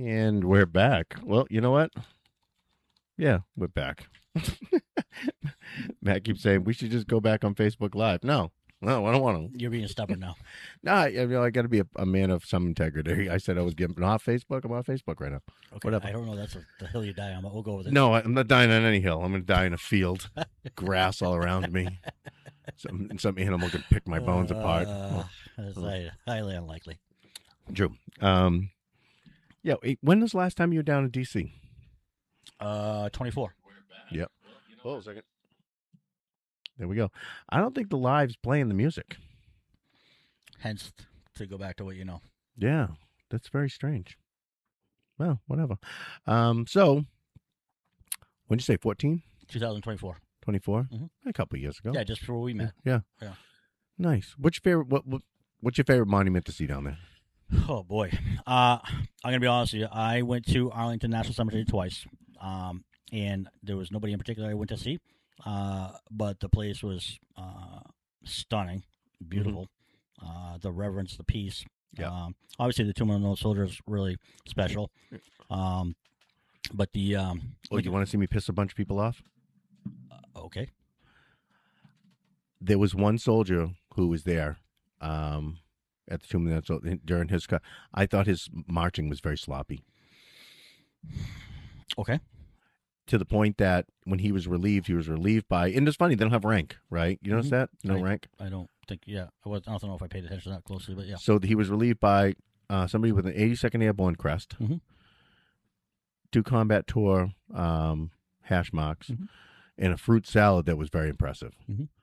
And we're back. Well, you know what? Yeah, we're back. Matt keeps saying we should just go back on Facebook Live. No, I don't want to. You're being stubborn now. No, I got to be a man of some integrity. I said I was getting off Facebook. I'm off Facebook right now. Okay, Whatever. I don't know. That's the hill you die on, but we'll go with it. No, I'm not dying on any hill. I'm going to die in a field, grass all around me. Some animal could pick my bones apart. That's highly unlikely. True. Yeah. When was the last time you were down in D.C.? 24. Yep. Hold on a second. There we go. I don't think the live's playing the music. Hence, to go back to what you know. Yeah, that's very strange. Well, whatever. So, when did you say 14? 2024. 24? Mm-hmm. A couple of years ago. Yeah, just before we met. Yeah. Nice. What's your favorite? What's your favorite monument to see down there? Oh boy, I'm gonna be honest with you. I went to Arlington National Cemetery twice, and there was nobody in particular I went to see, but the place was stunning, beautiful. The reverence, the peace. Yeah. Obviously, the Tomb of Unknown Soldiers really special. But the Oh, you want to see me piss a bunch of people off? Okay. There was one soldier who was there. At the Tomb of the Soldiers during his cut. I thought his marching was very sloppy. Okay. To the point that when he was relieved by, and it's funny, they don't have rank, right? You notice that? No rank? I don't think, I don't know if I paid attention that closely, but yeah. So he was relieved by somebody with an 82nd Airborne crest, 2 combat tour hash marks, and a fruit salad that was very impressive.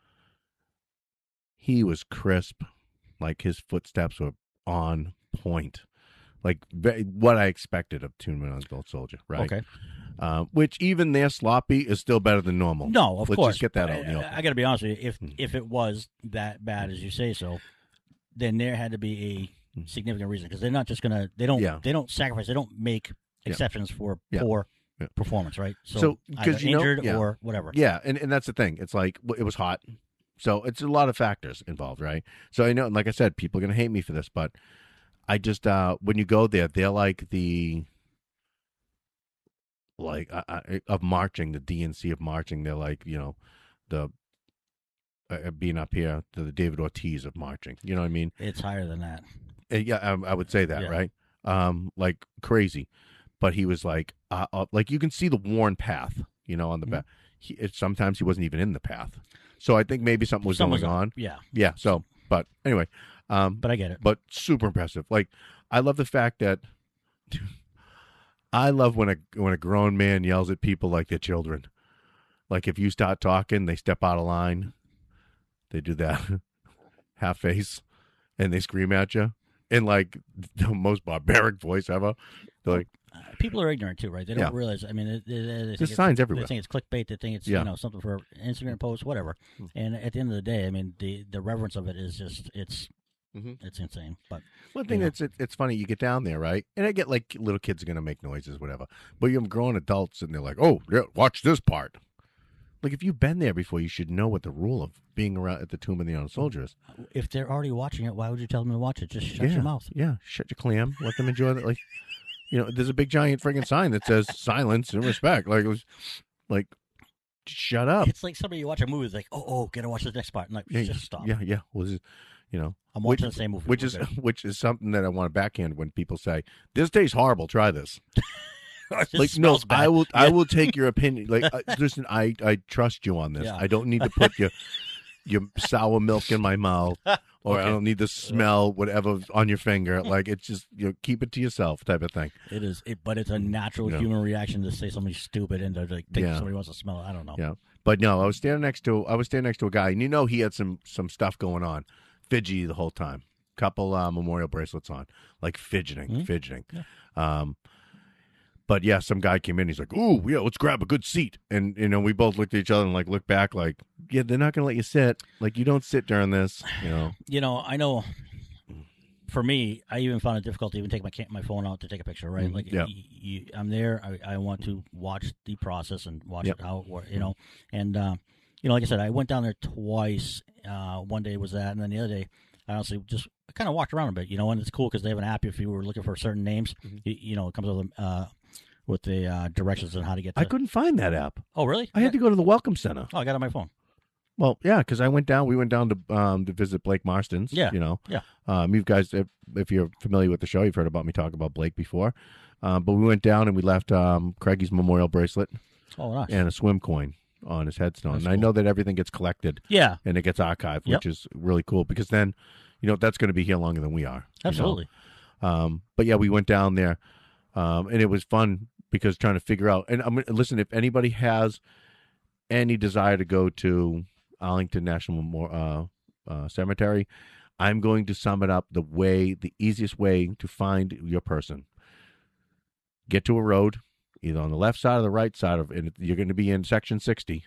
He was crisp. Like, his footsteps were on point. Like, what I expected of Tomb of the Unknown Soldier, right? Okay. Which, even their sloppy is still better than normal. No, of Let's course. Just get that out in the open. I got to be honest with you. If it was that bad as you say so, then there had to be a significant reason, because they're not just gonna. They don't sacrifice. They don't make exceptions for poor performance, right? So either injured or whatever. Yeah, and that's the thing. It's like, it was hot. So it's a lot of factors involved, right? So I know, and like I said, people are going to hate me for this, but I just, when you go there, they're like of marching, the DNC of marching. They're like, the being up here, the David Ortiz of marching. You know what I mean? It's higher than that. Yeah, I would say that, right? Like crazy. But he was like you can see the worn path, on the back. Sometimes he wasn't even in the path. So I think maybe something was going on. Yeah. Yeah. So, but anyway. But I get it. But super impressive. Like, I love the fact that I love when a grown man yells at people like they're children. Like, if you start talking, they step out of line. They do that half face and they scream at you in like the most barbaric voice ever. They're like, people are ignorant too, right? They don't realize. I mean, there's signs everywhere. They think it's clickbait. They think it's something for Instagram posts, whatever. And at the end of the day, I mean, the reverence of it is just it's insane. But one thing it's funny. You get down there, right? And I get like little kids are gonna make noises, whatever. But you have grown adults, and they're like, "Oh, yeah, watch this part." Like, if you've been there before, you should know what the rule of being around at the Tomb of the Unknown Soldier is. If they're already watching it, why would you tell them to watch it? Just shut your mouth. Yeah, shut your clam. Let them enjoy it. Like, there's a big giant friggin' sign that says silence and respect. Like, it was like, shut up. It's like somebody you watch a movie, it's like, oh, gotta watch the next part. And like, just stop. Yeah. Well, I'm watching the same movie. Which is something that I want to backhand when people say, "This tastes horrible. Try this." Like, no, I will take your opinion. Like, listen, I trust you on this. Yeah. I don't need to put your sour milk in my mouth, or I don't need to smell whatever on your finger. Like, it's just, keep it to yourself type of thing. It is, but it's a natural human reation to say something stupid and to think somebody wants to smell it. I don't know. Yeah, but no, I was standing next to a guy, and he had some stuff going on, fidgety the whole time. Couple memorial bracelets on, like fidgeting. Yeah. But yeah, some guy came in. He's like, "Ooh, yeah, let's grab a good seat." And we both looked at each other and like looked back, like, "Yeah, they're not going to let you sit. Like, you don't sit during this." I know. For me, I even found it difficult to even take my phone out to take a picture. Right? Like, I'm there. I want to watch the process and watch it how it works. And like I said, I went down there twice. One day was that, and then the other day, I honestly just kind of walked around a bit, and it's cool because they have an app if you were looking for certain names. Mhm. It comes with the directions on how to get to. I couldn't find that app. Oh, really? I had to go to the Welcome Center. Oh, I got it on my phone. Well, yeah, because I went down. We went down to visit Blake Marston's. Yeah. Yeah. Yeah. You guys, if you're familiar with the show, you've heard about me talk about Blake before. But we went down and we left Craigie's memorial bracelet Oh, nice. and a swim coin on his headstone. That's and I cool. know that everything gets collected. Yeah. And it gets archived, Yep. which is really cool because then, that's going to be here longer than we are. Absolutely. But yeah, we went down there, and it was fun because trying to figure out. And listen, if anybody has any desire to go to Arlington National Cemetery, I'm going to sum it up the easiest way to find your person. Get to a road, either on the left side or the right side and you're going to be in section 60.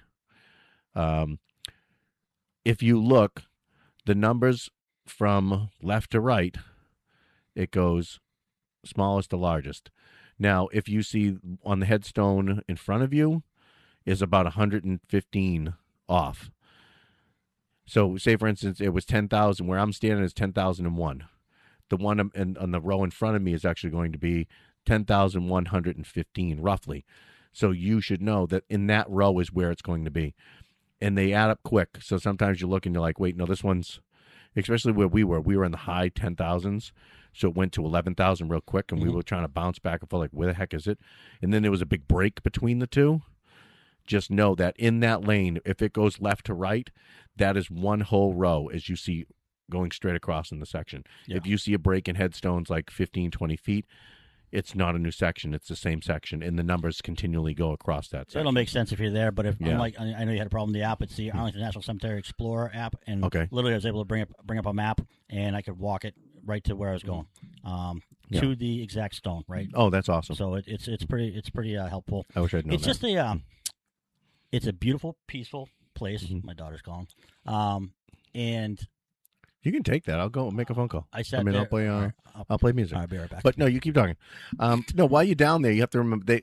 If you look, the numbers from left to right, it goes smallest to largest. Now, if you see on the headstone in front of you is about 115 off. So, say for instance, it was 10,000. Where I'm standing is 10,001. The one on the row in front of me is actually going to be 10,115, roughly. So you should know that in that row is where it's going to be. And they add up quick. So sometimes you look and you're like, wait, no, this one's, especially where we were in the high 10,000s. So it went to 11,000 real quick, and we were trying to bounce back and forth like, where the heck is it? And then there was a big break between the two. Just know that in that lane, if it goes left to right, that is one whole row as you see going straight across in the section. Yeah. If you see a break in headstones like 15, 20 feet, it's not a new section. It's the same section, and the numbers continually go across that section. It'll make sense if you're there, but if Yeah. unlike I know you had a problem with the app, it's the Arlington National Cemetery Explorer app, and Okay. literally I was able to bring up a map, and I could walk it right to where I was going, to the exact stone, right? Oh, that's awesome. So it's pretty helpful. I wish I'd known It's that. just it's a beautiful, peaceful place. Mhm. My daughter's calling, and You can take that. I'll go make a phone call. I sat mean, there. I'll play. All right, I'll play music. I'll be right back. But no, you keep talking. No, while you're down there, you have to remember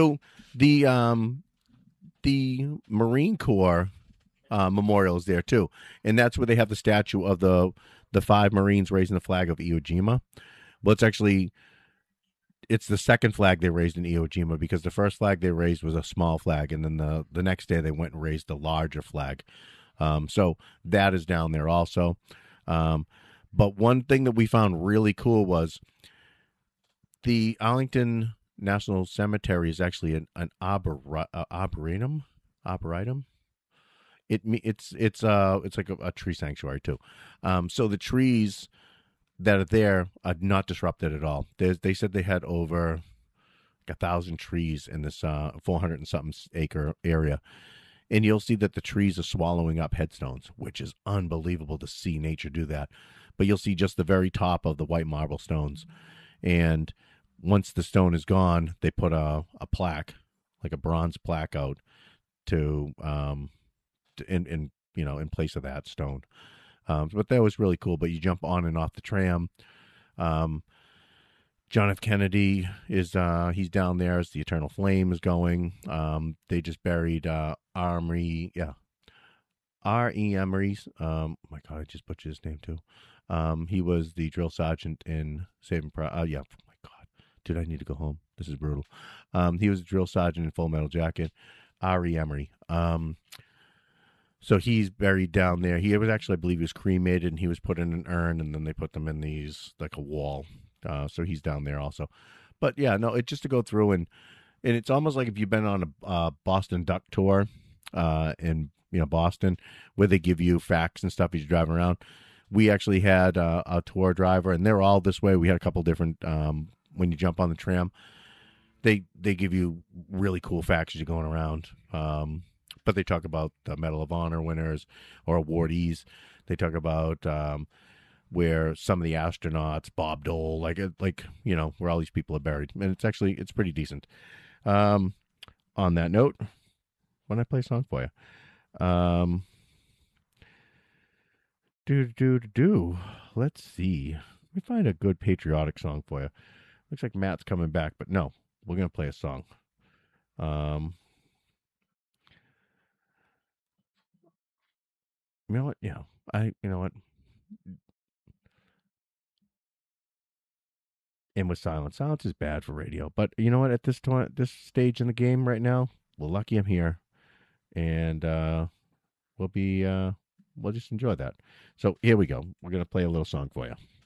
the Marine Corps memorial is there too, and that's where they have the statue of the 5 Marines raising the flag of Iwo Jima. Well, it's the second flag they raised in Iwo Jima because the first flag they raised was a small flag, and then the next day they went and raised the larger flag. So that is down there also. But one thing that we found really cool was the Arlington National Cemetery is actually an arboretum. It's like a tree sanctuary too. So the trees that are there are not disrupted at all. They said they had over 1,000 trees in this 400 and something acre area. And you'll see that the trees are swallowing up headstones, which is unbelievable to see nature do that. But you'll see just the very top of the white marble stones. And once the stone is gone, they put a plaque, like a bronze plaque out in place of that stone. But that was really cool. But you jump on and off the tram. John F. Kennedy is he's down there as the Eternal Flame is going. They just buried R.E. Emery's. My God, I just butchered his name too. He was the drill sergeant in Saving Private. Yeah, oh my God, dude, I need to go home. This is brutal. He was a drill sergeant in Full Metal Jacket. R.E. Emery. So he's buried down there. He was actually, I believe, he was cremated and he was put in an urn, and then they put them in these like a wall. So he's down there also. But yeah, no, it's just to go through and it's almost like if you've been on a Boston Duck tour in Boston, where they give you facts and stuff as you're driving around. We actually had a tour driver, and they're all this way. We had a couple different when you jump on the tram, they give you really cool facts as you're going around. But they talk about the Medal of Honor winners or awardees. They talk about where some of the astronauts, Bob Dole, where all these people are buried. And it's pretty decent. On that note, why don't I play a song for you? Let's see. Let me find a good patriotic song for you. Looks like Matt's coming back, but no, we're going to play a song. You know what? Yeah. You know what? and with silence. Silence is bad for radio. But you know what? At this stage in the game right now, we're lucky I'm here, and we'll just enjoy that. So here we go. We're gonna play a little song for you.